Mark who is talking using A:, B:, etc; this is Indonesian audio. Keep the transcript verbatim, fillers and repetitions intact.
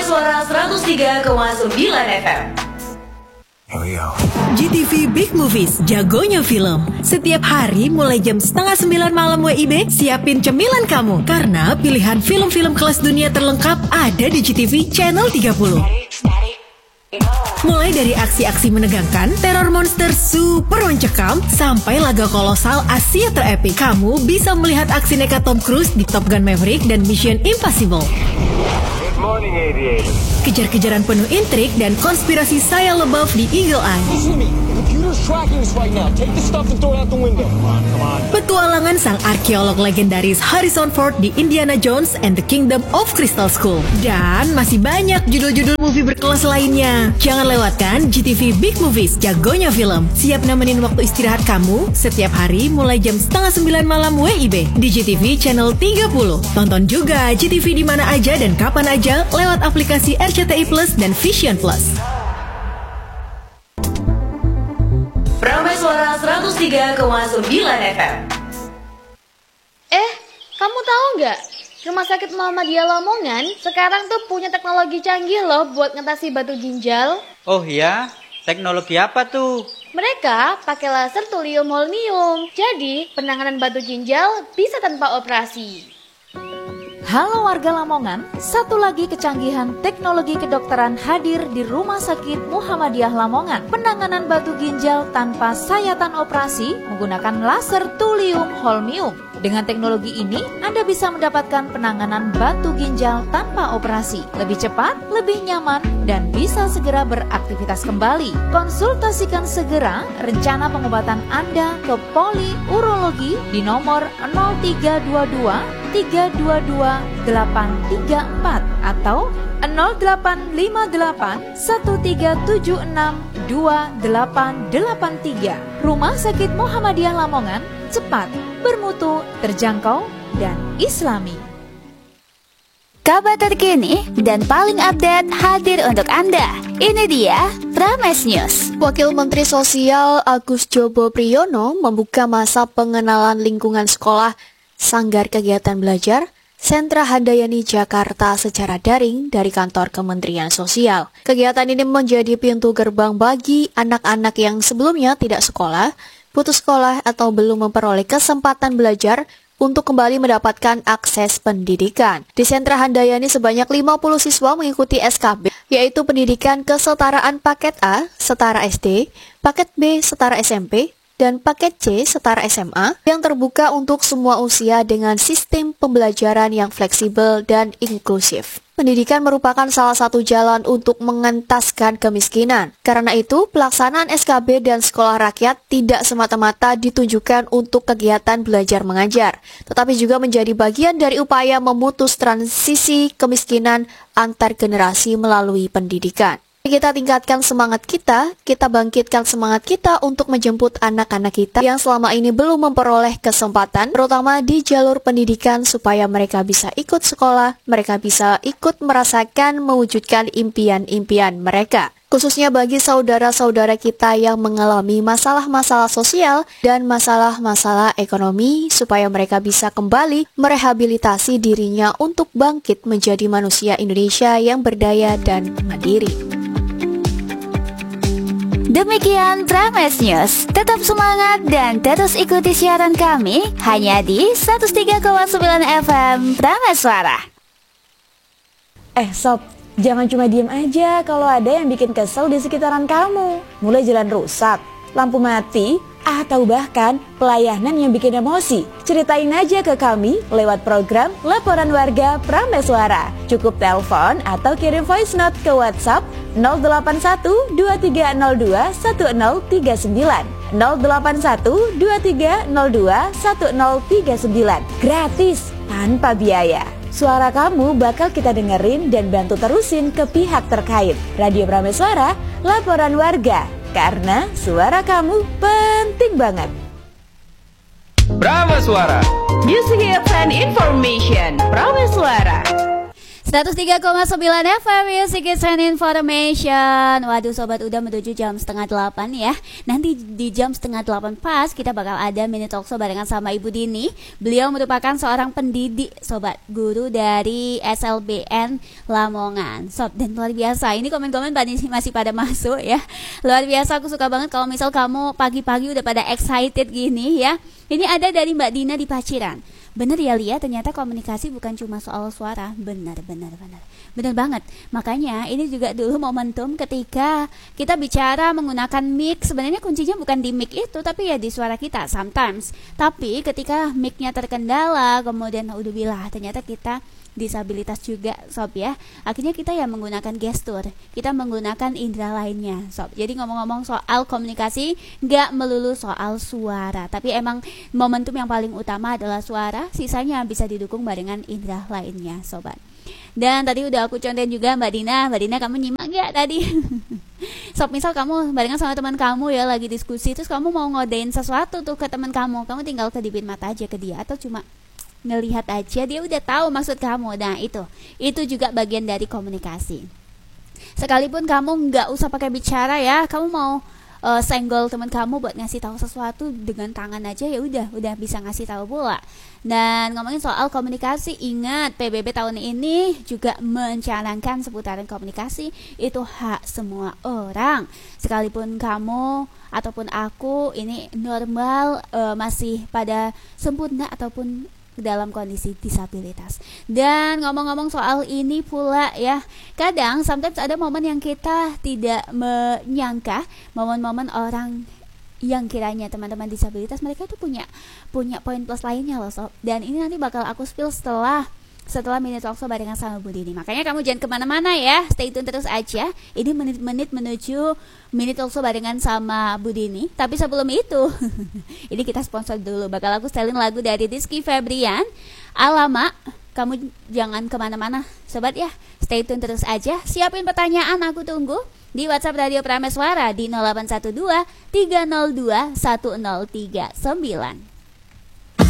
A: Prameswara seratus tiga koma sembilan F M.
B: G T V Big Movies, jagonya film. Setiap hari mulai jam setengah sembilan malam W I B, siapin cemilan kamu. Karena pilihan film-film kelas dunia terlengkap ada di G T V Channel tiga puluh. Mulai dari aksi-aksi menegangkan, teror monster super mencekam, sampai laga kolosal Asia terepik. Kamu bisa melihat aksi nekat Tom Cruise di Top Gun Maverick dan Mission Impossible.
C: Morning, aviators.
B: Kejar-kejaran penuh intrik dan konspirasi Shia LaBeouf di Eagle Eye.
D: Listen to me. The computer's tracking us right now. Take the stuff and throw it out the window. Come on, come on.
B: Petualangan sang arkeolog legendaris Harrison Ford di Indiana Jones and the Kingdom of Crystal Skull. Dan masih banyak judul-judul movie berkelas lainnya. Jangan lewatkan G T V Big Movies, jagonya film. Siap nemenin waktu istirahat kamu setiap hari mulai jam setengah sembilan malam W I B di G T V Channel tiga puluh. Tonton juga G T V di mana aja dan kapan aja lewat aplikasi R C T I Plus dan Vision Plus.
A: Prameswara seratus tiga koma sembilan F M.
E: Eh, kamu tahu nggak? Rumah Sakit Muhammadiyah Lamongan sekarang tuh punya teknologi canggih loh buat ngatasi batu ginjal.
F: Oh iya? Teknologi apa tuh?
E: Mereka pakai laser thulium holmium. Jadi, penanganan batu ginjal bisa tanpa operasi.
G: Halo warga Lamongan, satu lagi kecanggihan teknologi kedokteran hadir di Rumah Sakit Muhammadiyah Lamongan. Penanganan batu ginjal tanpa sayatan operasi menggunakan laser thulium holmium. Dengan teknologi ini, Anda bisa mendapatkan penanganan batu ginjal tanpa operasi. Lebih cepat, lebih nyaman, dan bisa segera beraktivitas kembali. Konsultasikan segera rencana pengobatan Anda ke Poli Urologi di nomor nol tiga dua dua tiga dua dua delapan tiga empat atau nol delapan lima delapan satu tiga tujuh enam dua delapan delapan tiga. Rumah Sakit Muhammadiyah Lamongan, cepat, bermutu, terjangkau, dan islami.
H: Kabar terkini dan paling update hadir untuk Anda. Ini dia Prames News.
I: Wakil Menteri Sosial Agus Jobo Priyono membuka masa pengenalan lingkungan sekolah Sanggar Kegiatan Belajar Sentra Handayani Jakarta secara daring dari kantor Kementerian Sosial. Kegiatan ini menjadi pintu gerbang bagi anak-anak yang sebelumnya tidak sekolah, putus sekolah atau belum memperoleh kesempatan belajar untuk kembali mendapatkan akses pendidikan. Di Sentra Handayani sebanyak lima puluh siswa mengikuti S K B, yaitu Pendidikan Kesetaraan Paket A, Setara S D, Paket B, Setara S M P, dan paket C setara S M A yang terbuka untuk semua usia dengan sistem pembelajaran yang fleksibel dan inklusif. Pendidikan merupakan salah satu jalan untuk mengentaskan kemiskinan. Karena itu, pelaksanaan S K B dan sekolah rakyat tidak semata-mata ditujukan untuk kegiatan belajar mengajar, tetapi juga menjadi bagian dari upaya memutus transisi kemiskinan antar generasi melalui pendidikan. Kita tingkatkan semangat kita, kita bangkitkan semangat kita untuk menjemput anak-anak kita yang selama ini belum memperoleh kesempatan, terutama di jalur pendidikan supaya mereka bisa ikut sekolah, mereka bisa ikut merasakan mewujudkan impian-impian mereka. Khususnya bagi saudara-saudara kita yang mengalami masalah-masalah sosial dan masalah-masalah ekonomi, supaya mereka bisa kembali merehabilitasi dirinya untuk bangkit menjadi manusia Indonesia yang berdaya dan mandiri.
H: Demikian Prames News. Tetap semangat dan terus ikuti siaran kami hanya di seratus tiga koma sembilan F M Prameswara.
J: Eh sob, jangan cuma diem aja kalau ada yang bikin kesel di sekitaran kamu. Mulai jalan rusak, lampu mati, atau bahkan pelayanan yang bikin emosi. Ceritain aja ke kami lewat program Laporan Warga Prameswara. Cukup telepon atau kirim voice note ke WhatsApp nol delapan satu dua tiga nol dua satu nol tiga sembilan nol delapan satu dua tiga nol dua satu nol tiga sembilan. Gratis, tanpa biaya. Suara kamu bakal kita dengerin dan bantu terusin ke pihak terkait. Radio Prameswara, Laporan Warga. Karena suara kamu penting banget.
A: Prameswara, Music Hits and Information. Prameswara.
H: seratus tiga koma sembilan F M Music is an Information. Waduh sobat, udah menuju jam setengah delapan ya. Nanti di jam setengah delapan pas kita bakal ada mini talkshow barengan sama Ibu Dini. Beliau merupakan seorang pendidik sobat, guru dari S L B N Lamongan. Sob, dan luar biasa, ini komen-komen masih pada masuk ya. Luar biasa, aku suka banget kalau misal kamu pagi-pagi udah pada excited gini ya. Ini ada dari Mbak Dina di Paciran. Bener ya Lia, ternyata komunikasi bukan cuma soal suara. Bener, bener, bener. Bener banget. Makanya ini juga dulu momentum ketika kita bicara menggunakan mic. Sebenarnya kuncinya bukan di mic itu, tapi ya di suara kita sometimes. Tapi ketika mic-nya terkendala, kemudian naudzubillah, ternyata kita disabilitas juga sob ya. Akhirnya kita ya menggunakan gestur, kita menggunakan indera lainnya sob. Jadi ngomong-ngomong soal komunikasi, gak melulu soal suara, tapi emang momentum yang paling utama adalah suara, sisanya bisa didukung barengan indera lainnya sobat. Dan tadi udah aku contohin juga Mbak Dina. Mbak Dina, kamu nyimak gak tadi? Sob, misal kamu barengan sama teman kamu ya lagi diskusi, terus kamu mau ngodein sesuatu tuh ke teman kamu, kamu tinggal kedipin mata aja ke dia, atau cuma ngelihat aja, dia udah tahu maksud kamu. Nah itu, itu juga bagian dari komunikasi. Sekalipun kamu nggak usah pakai bicara ya, kamu mau uh, senggol teman kamu buat ngasih tahu sesuatu dengan tangan aja, ya udah, udah bisa ngasih tahu pula. Dan ngomongin soal komunikasi, ingat P B B tahun ini juga mencanangkan seputaran komunikasi itu hak semua orang. Sekalipun kamu ataupun aku ini normal, uh, masih pada sempurna ataupun dalam kondisi disabilitas. Dan ngomong-ngomong soal ini pula ya, kadang sometimes ada momen yang kita tidak menyangka, momen-momen orang yang kiranya teman-teman disabilitas mereka tuh punya punya poin plus lainnya loh sob. Dan ini nanti bakal aku spill setelah setelah mini talkshow barengan sama Bu Dini. Makanya kamu jangan kemana-mana ya, stay tune terus aja. Ini menit-menit menuju mini talkshow barengan sama Bu Dini. Tapi sebelum itu ini kita sponsor dulu. Bakal aku setelin lagu dari Rizky Febrian, Alamak. Kamu jangan kemana-mana sobat ya, stay tune terus aja. Siapin pertanyaan, aku tunggu di WhatsApp Radio Prameswara di nol delapan satu dua tiga nol dua satu nol tiga sembilan.